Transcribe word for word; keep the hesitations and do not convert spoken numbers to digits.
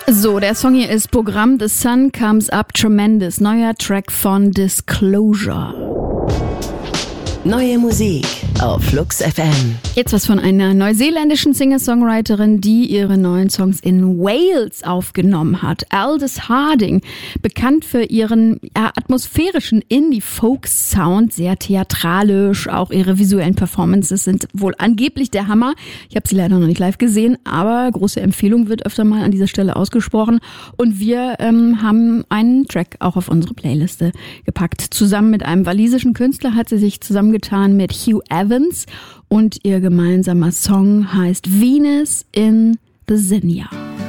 So, der Song hier ist Programm. The Sun Comes Up Tremendous. Neuer Track von Disclosure. Neue Musik auf Flux F M. Jetzt was von einer neuseeländischen Singer-Songwriterin, die ihre neuen Songs in Wales aufgenommen hat. Aldous Harding, bekannt für ihren ja, atmosphärischen Indie-Folk-Sound, sehr theatralisch. Auch ihre visuellen Performances sind wohl angeblich der Hammer. Ich habe sie leider noch nicht live gesehen, aber große Empfehlung wird öfter mal an dieser Stelle ausgesprochen. Und wir ähm, haben einen Track auch auf unsere Playliste gepackt. Zusammen mit einem walisischen Künstler hat sie sich zusammengetan mit Hugh Evans und ihr gemeinsamer Song heißt Venus in the Zinnia.